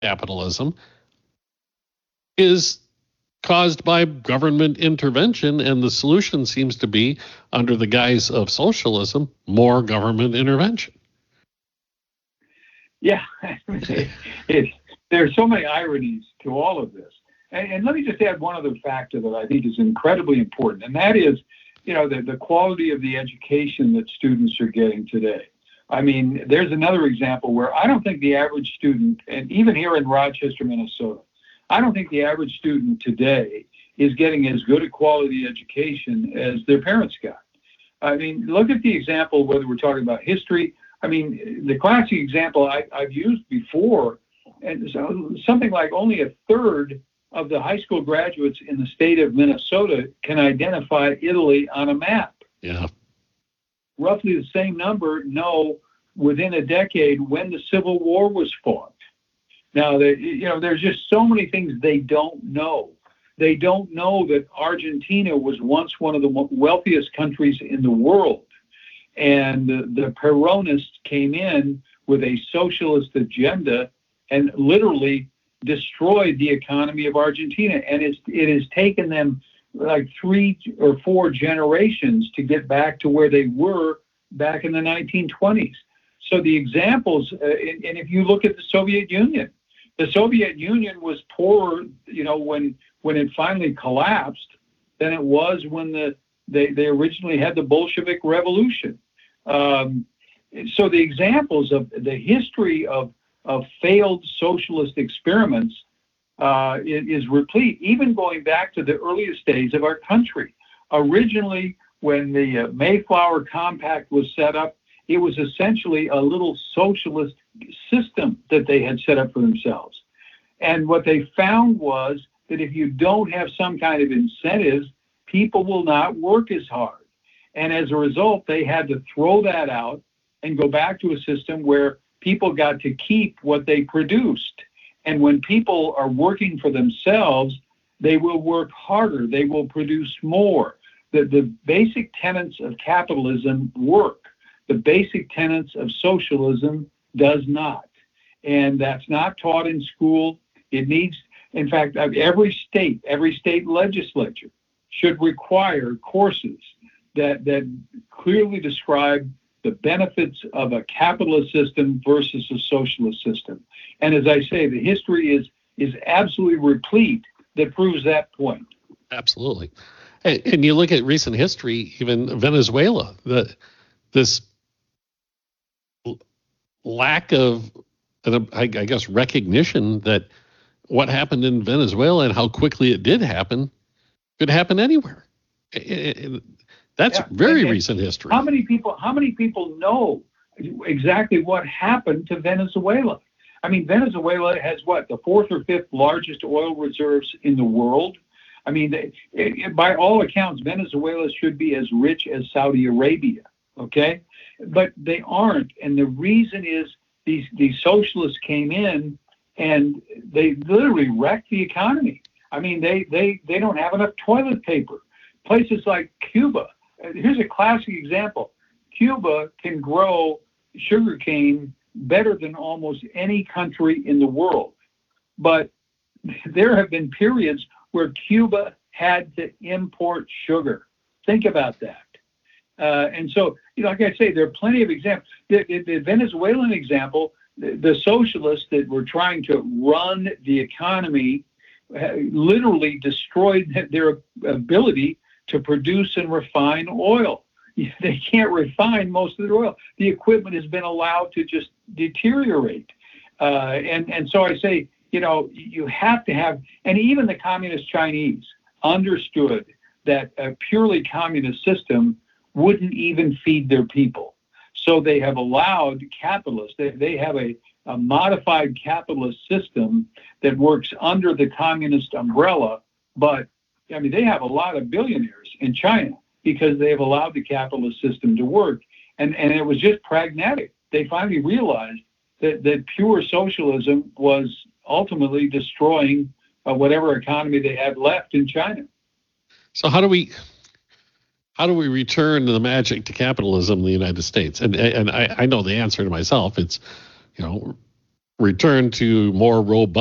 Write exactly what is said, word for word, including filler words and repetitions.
capitalism is caused by government intervention, and the solution seems to be, under the guise of socialism, more government intervention. Yeah, it, it, there are so many ironies to all of this. And, and let me just add one other factor that I think is incredibly important, and that is, you know, the, the quality of the education that students are getting today. I mean, there's another example where I don't think the average student, and even here in Rochester, Minnesota, I don't think the average student today is getting as good a quality education as their parents got. I mean, look at the example, whether we're talking about history. I mean, the classic example I, I've used before, and so something like only a third of the high school graduates in the state of Minnesota can identify Italy on a map. Yeah. Roughly the same number know within a decade when the Civil War was fought. Now, they, you know, there's just so many things they don't know. They don't know that Argentina was once one of the wealthiest countries in the world. And the, the Peronists came in with a socialist agenda and literally destroyed the economy of Argentina. And it's, it has taken them like three or four generations to get back to where they were back in the nineteen twenties. So the examples, uh, and, and if you look at the Soviet Union, the Soviet Union was poorer, you know, when when it finally collapsed than it was when the they, they originally had the Bolshevik Revolution. Um, so the examples of the history of of failed socialist experiments uh, is, is replete, even going back to the earliest days of our country. Originally, when the uh, Mayflower Compact was set up, it was essentially a little socialist system that they had set up for themselves. And what they found was that if you don't have some kind of incentives, people will not work as hard. And as a result, they had to throw that out and go back to a system where people got to keep what they produced. And when people are working for themselves, they will work harder. They will produce more. The, the basic tenets of capitalism work. The basic tenets of socialism does not. And that's not taught in school. It needs, in fact, every state, every state legislature should require courses that, that clearly describe the benefits of a capitalist system versus a socialist system. And as I say, the history is is absolutely replete that proves that point. Absolutely. And, and you look at recent history, even Venezuela, the this lack of, I guess, recognition that what happened in Venezuela and how quickly it did happen could happen anywhere. It, it, that's yeah. very and, recent history. How many people? How many people know exactly what happened to Venezuela? I mean, Venezuela has what, the fourth or fifth largest oil reserves in the world. I mean, they, it, by all accounts, Venezuela should be as rich as Saudi Arabia. Okay, but they aren't, and the reason is these these socialists came in and they literally wrecked the economy. I mean, they they they don't have enough toilet paper. Places like Cuba. Here's a classic example. Cuba can grow sugarcane better than almost any country in the world. But there have been periods where Cuba had to import sugar. Think about that. Uh, and so, you know, like I say, there are plenty of examples. The, the, the Venezuelan example, the, the socialists that were trying to run the economy uh, literally destroyed their ability to produce and refine oil. They can't refine most of their oil. The equipment has been allowed to just deteriorate. Uh, and, and so I say, you know, you have to have, and even the communist Chinese understood that a purely communist system wouldn't even feed their people. So they have allowed capitalists, they, they have a, a modified capitalist system that works under the communist umbrella, but I mean, they have a lot of billionaires in China because they have allowed the capitalist system to work. And, and it was just pragmatic. They finally realized that, that pure socialism was ultimately destroying uh, whatever economy they had left in China. So how do we how do we return the magic to capitalism in the United States? And and I, I know the answer to myself. It's, you know, return to more robust